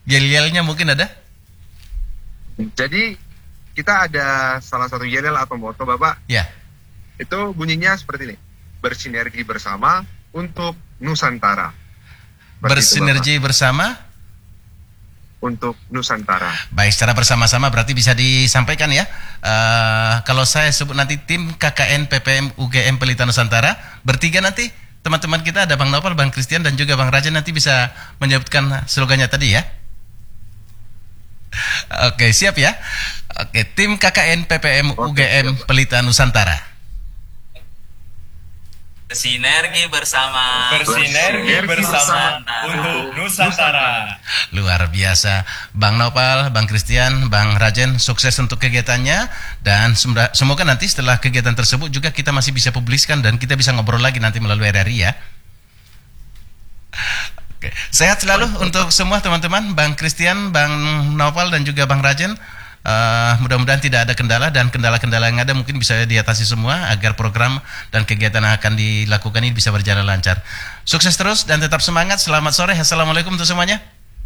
Yel-yelnya mungkin ada? Jadi kita ada salah satu yel atau moto Bapak. Ya. Itu bunyinya seperti ini. Bersinergi bersama untuk Nusantara. Bersinergi bersama untuk Nusantara. Baik, secara bersama-sama berarti bisa disampaikan ya. Kalau saya sebut nanti tim KKN PPM UGM Pelita Nusantara, bertiga nanti teman-teman kita ada Bang Nopal, Bang Christian dan juga Bang Raja nanti bisa menyebutkan slogannya tadi ya. Oke, siap ya. Oke, tim KKN PPM UGM Pelita Nusantara. Bersinergi bersama untuk Nusantara. Luar biasa. Bang Nopal, Bang Christian, Bang Rajen, sukses untuk kegiatannya. Dan semoga nanti setelah kegiatan tersebut juga kita masih bisa publiskan dan kita bisa ngobrol lagi nanti melalui RRI ya. Oke. Sehat selalu untuk semua teman-teman, Bang Christian, Bang Nopal dan juga Bang Rajen. Mudah-mudahan tidak ada kendala dan kendala-kendala yang ada mungkin bisa diatasi semua agar program dan kegiatan yang akan dilakukan ini bisa berjalan lancar. Sukses terus dan tetap semangat. Selamat sore. Assalamualaikum untuk semuanya.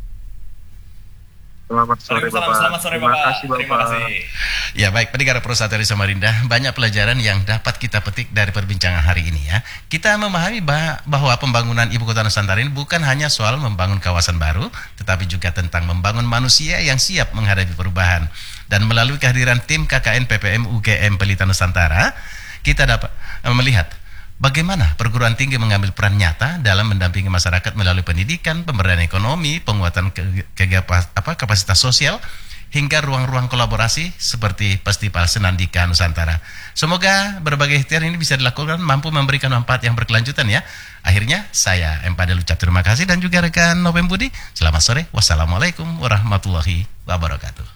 Selamat sore Bapak. Selamat sore Bapak. Terima kasih. Ya baik, pendengar Pro Sateri Samarinda, banyak pelajaran yang dapat kita petik dari perbincangan hari ini ya. Kita memahami bahwa pembangunan Ibu Kota Nusantara ini bukan hanya soal membangun kawasan baru, tetapi juga tentang membangun manusia yang siap menghadapi perubahan. Dan melalui kehadiran tim KKN PPM UGM Pelita Nusantara, kita dapat melihat bagaimana perguruan tinggi mengambil peran nyata dalam mendampingi masyarakat melalui pendidikan, pemberdayaan ekonomi, penguatan kapasitas sosial, hingga ruang-ruang kolaborasi seperti Festival Senandika Nusantara. Semoga berbagai ikhtiar ini bisa dilakukan mampu memberikan manfaat yang berkelanjutan ya. Akhirnya saya Padel ucap terima kasih dan juga rekan Novem Budi. Selamat sore. Wassalamualaikum warahmatullahi wabarakatuh.